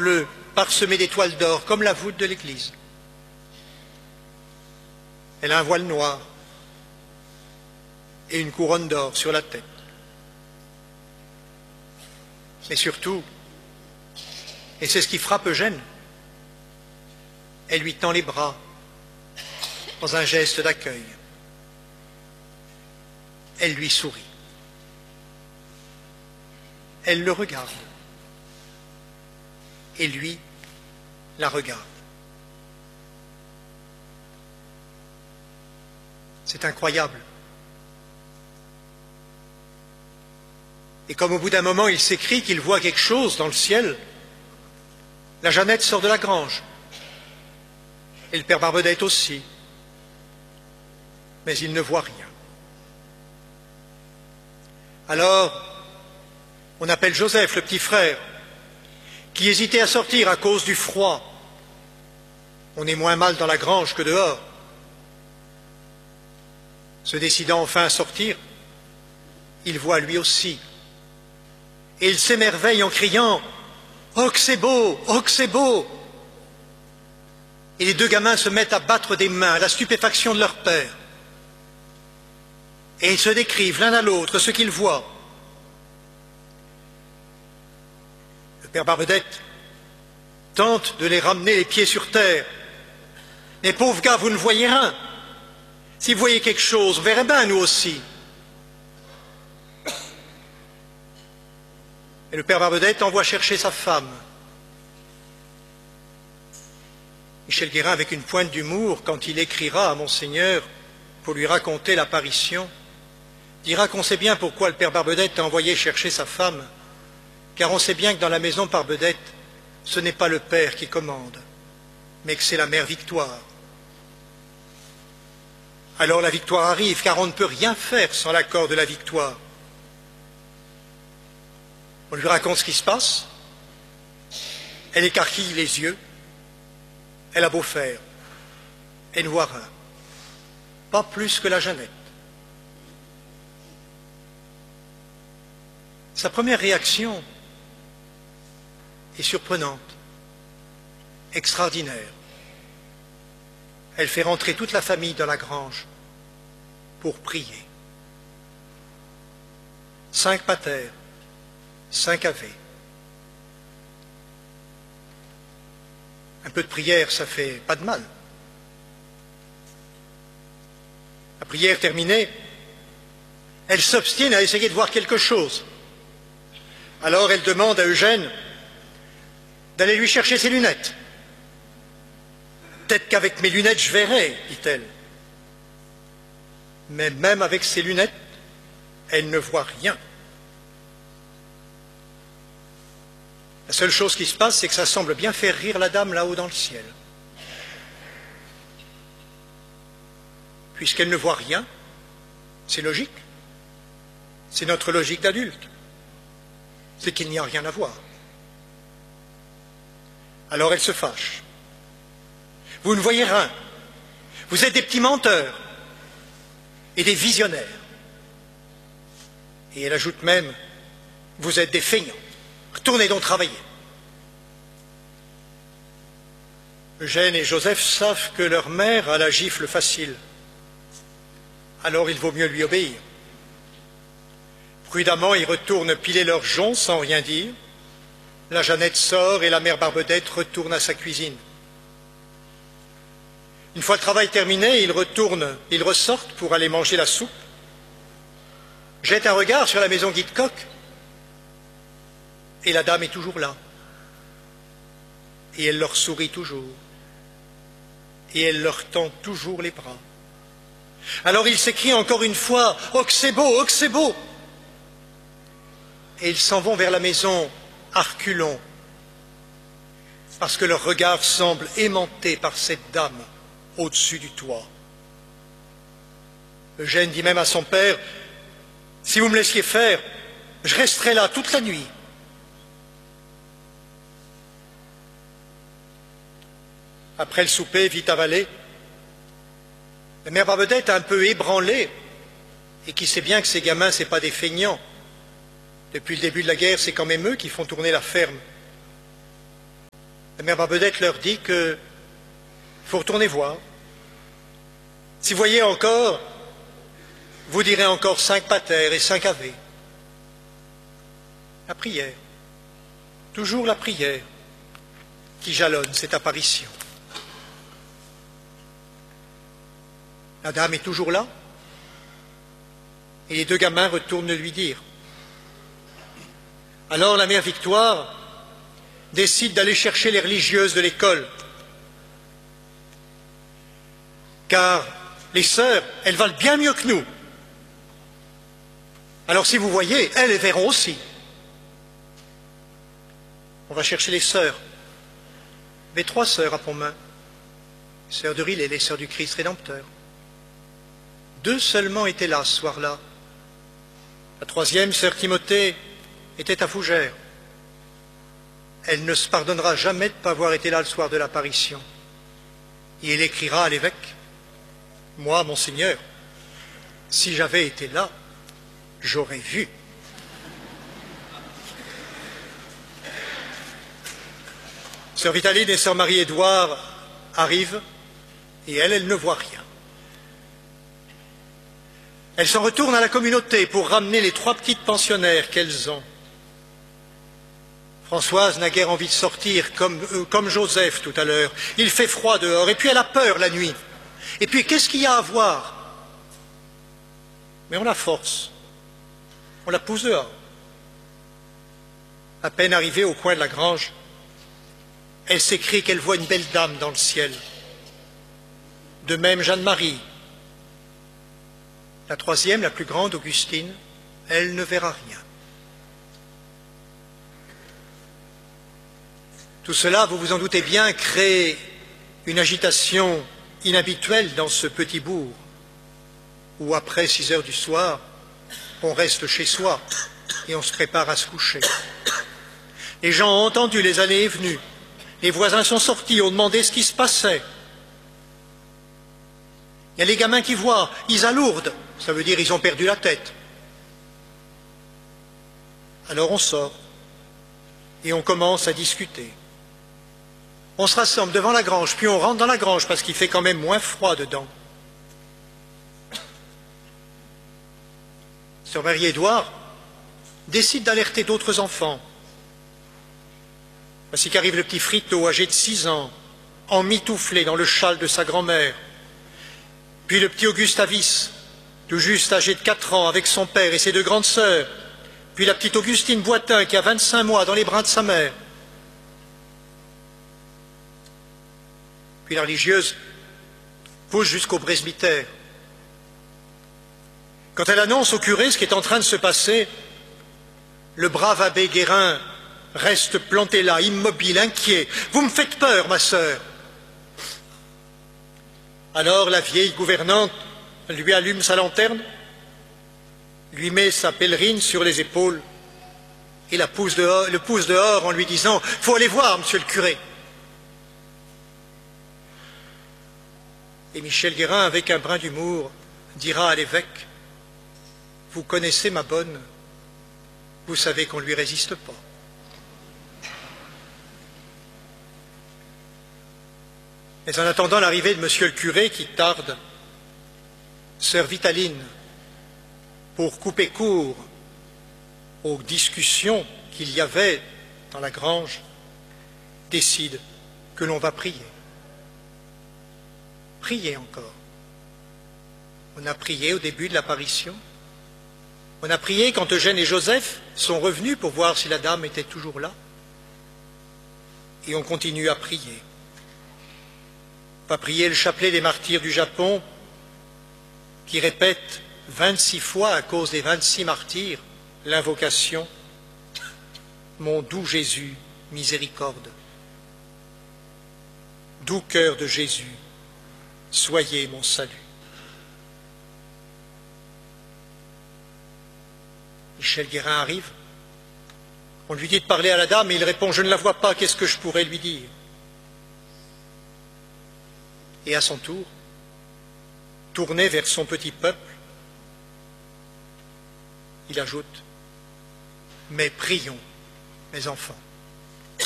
bleu parsemé d'étoiles d'or, comme la voûte de l'église. Elle a un voile noir et une couronne d'or sur la tête. Mais surtout, et c'est ce qui frappe Eugène, elle lui tend les bras dans un geste d'accueil. Elle lui sourit. Elle le regarde. Et lui la regarde. C'est incroyable. Et comme au bout d'un moment il s'écrie qu'il voit quelque chose dans le ciel, la Jeannette sort de la grange. Et le père Barbedette aussi. Mais il ne voit rien. Alors, on appelle Joseph, le petit frère, qui hésitait à sortir à cause du froid. On est moins mal dans la grange que dehors. Se décidant enfin à sortir, il voit lui aussi. Et il s'émerveille en criant « Oh que c'est beau! Oh que c'est beau !» Et les deux gamins se mettent à battre des mains à la stupéfaction de leur père. Et ils se décrivent l'un à l'autre ce qu'ils voient. Le père Barbedette tente de les ramener les pieds sur terre. Mais pauvres gars, vous ne voyez rien. Si vous voyez quelque chose, vous verrez bien nous aussi. Et le père Barbedette envoie chercher sa femme. Michel Guérin, avec une pointe d'humour, quand il écrira à Monseigneur pour lui raconter l'apparition, dira qu'on sait bien pourquoi le père Barbedette a envoyé chercher sa femme, car on sait bien que dans la maison Barbedette, ce n'est pas le père qui commande, mais que c'est la mère Victoire. Alors la victoire arrive, car on ne peut rien faire sans l'accord de la victoire. On lui raconte ce qui se passe, elle écarquille les yeux, elle a beau faire, elle ne voit rien, pas plus que la Jeannette. Sa première réaction est surprenante, extraordinaire. Elle fait rentrer toute la famille dans la grange pour prier. 5 pater, 5 ave. Un peu de prière, ça fait pas de mal. La prière terminée, elle s'obstine à essayer de voir quelque chose. Alors elle demande à Eugène d'aller lui chercher ses lunettes. Peut-être qu'avec mes lunettes je verrai, dit-elle. Mais même avec ses lunettes, elle ne voit rien. La seule chose qui se passe, c'est que ça semble bien faire rire la dame là-haut dans le ciel. Puisqu'elle ne voit rien, c'est logique. C'est notre logique d'adulte. C'est qu'il n'y a rien à voir. Alors elle se fâche. Vous ne voyez rien. Vous êtes des petits menteurs et des visionnaires. Et elle ajoute même, vous êtes des feignants. Retournez donc travailler. Eugène et Joseph savent que leur mère a la gifle facile. Alors il vaut mieux lui obéir. Prudemment, ils retournent piler leurs joncs sans rien dire. La Jeannette sort et la mère Barbedette retourne à sa cuisine. Une fois le travail terminé, ils ressortent pour aller manger la soupe. Jettent un regard sur la maison Guidecoq. Et la dame est toujours là. Et elle leur sourit toujours. Et elle leur tend toujours les bras. Alors ils s'écrient encore une fois « Oh que c'est beau, oh que c'est beau !» Et ils s'en vont vers la maison à reculons, parce que leur regard semble aimanté par cette dame au-dessus du toit. Eugène dit même à son père « Si vous me laissiez faire, je resterai là toute la nuit. » Après le souper, vite avalé, la mère Barbedette, un peu ébranlée, et qui sait bien que ces gamins, ce n'est pas des feignants. Depuis le début de la guerre, c'est quand même eux qui font tourner la ferme. La mère Barbedette leur dit que faut retourner voir. Si vous voyez encore, vous direz encore 5 pater et 5 ave. La prière, toujours la prière qui jalonne cette apparition. La dame est toujours là et les 2 gamins retournent lui dire. Alors la mère Victoire décide d'aller chercher les religieuses de l'école, car les sœurs, elles valent bien mieux que nous. Alors si vous voyez, elles les verront aussi. On va chercher les sœurs. Il y avait 3 sœurs à Pontmain, les sœurs de Rillet, les sœurs du Christ Rédempteur. 2 seulement étaient là ce soir-là. La 3e, sœur Timothée, était à Fougères. Elle ne se pardonnera jamais de ne pas avoir été là le soir de l'apparition. Et elle écrira à l'évêque, « Moi, monseigneur, si j'avais été là, j'aurais vu. » Sœur Vitaline et sœur Marie-Édouard arrivent, et elle ne voit rien. Elles s'en retournent à la communauté pour ramener les 3 petites pensionnaires qu'elles ont. Françoise n'a guère envie de sortir comme Joseph tout à l'heure. Il fait froid dehors et puis elle a peur la nuit. Et puis qu'est-ce qu'il y a à voir? Mais on la force. On la pousse dehors. À peine arrivée au coin de la grange, elle s'écrie qu'elle voit une belle dame dans le ciel. De même Jeanne-Marie. La 3e, la plus grande, Augustine, elle ne verra rien. Tout cela, vous vous en doutez bien, crée une agitation inhabituelle dans ce petit bourg, où après 6 heures du soir, on reste chez soi et on se prépare à se coucher. Les gens ont entendu les allées et venues, les voisins sont sortis, ont demandé ce qui se passait. Il y a les gamins qui voient, ils alourdent, ça veut dire ils ont perdu la tête. Alors on sort et on commence à discuter. On se rassemble devant la grange, puis on rentre dans la grange parce qu'il fait quand même moins froid dedans. Sœur Marie-Édouard décide d'alerter d'autres enfants. Voici qu'arrive le petit Frito, âgé de 6 ans, emmitouflé dans le châle de sa grand-mère. Puis le petit Augustavis, tout juste âgé de 4 ans, avec son père et ses 2 grandes sœurs. Puis la petite Augustine Boitin, qui a 25 mois, dans les bras de sa mère. Puis la religieuse pousse jusqu'au presbytère. Quand elle annonce au curé ce qui est en train de se passer, le brave abbé Guérin reste planté là, immobile, inquiet. « Vous me faites peur, ma sœur !» Alors la vieille gouvernante lui allume sa lanterne, lui met sa pèlerine sur les épaules et le pousse dehors en lui disant « Faut aller voir, monsieur le curé !» Et Michel Guérin, avec un brin d'humour, dira à l'évêque « Vous connaissez ma bonne, vous savez qu'on ne lui résiste pas. » Mais en attendant l'arrivée de monsieur le curé qui tarde, sœur Vitaline, pour couper court aux discussions qu'il y avait dans la grange, décide que l'on va prier. Prier encore. On a prié au début de l'apparition. On a prié quand Eugène et Joseph sont revenus pour voir si la dame était toujours là. Et on continue à prier. On va prier le chapelet des martyrs du Japon qui répète 26 fois à cause des 26 martyrs l'invocation « Mon doux Jésus, miséricorde ». Doux cœur de Jésus, soyez mon salut. Michel Guérin arrive. On lui dit de parler à la dame et il répond « Je ne la vois pas, qu'est-ce que je pourrais lui dire ?» Et à son tour, tourné vers son petit peuple, il ajoute « Mais prions, mes enfants. »